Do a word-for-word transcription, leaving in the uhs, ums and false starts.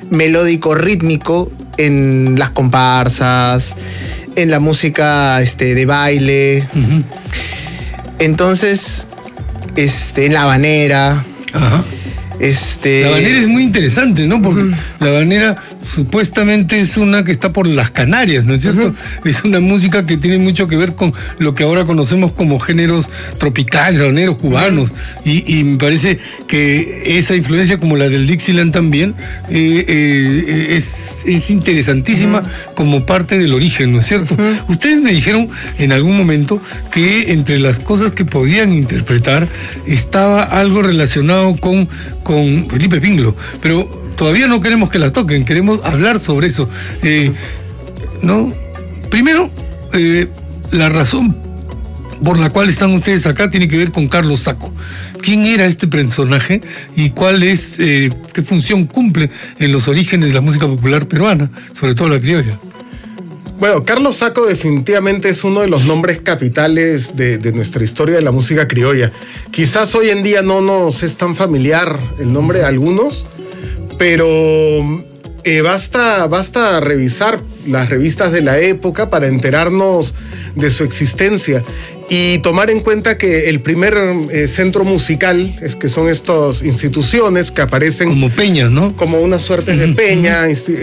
melódico rítmico en las comparsas, en la música este, de baile. Uh-huh. Entonces, este, en la habanera. Ajá. Este... La habanera es muy interesante, ¿no? Porque uh-huh. la habanera supuestamente es una que está por las Canarias, ¿no es cierto? Uh-huh. Es una música que tiene mucho que ver con lo que ahora conocemos como géneros tropicales, habaneros cubanos. Uh-huh. Y, y me parece que esa influencia, como la del Dixieland también, eh, eh, es, es interesantísima uh-huh. como parte del origen, ¿no es cierto? Uh-huh. Ustedes me dijeron en algún momento que entre las cosas que podían interpretar estaba algo relacionado con con Felipe Pinglo, pero todavía no queremos que la toquen, queremos hablar sobre eso. Eh, ¿no? Primero, eh, la razón por la cual están ustedes acá tiene que ver con Carlos Sacco. ¿Quién era este personaje y cuál es, eh, qué función cumple en los orígenes de la música popular peruana, sobre todo la criolla? Bueno, Carlos Sacco definitivamente es uno de los nombres capitales de, de nuestra historia de la música criolla. Quizás hoy en día no nos es tan familiar el nombre de algunos, pero eh, basta, basta revisar las revistas de la época para enterarnos de su existencia y tomar en cuenta que el primer eh, centro musical, es que son estas instituciones que aparecen como peñas, ¿no? Como una suerte de peña,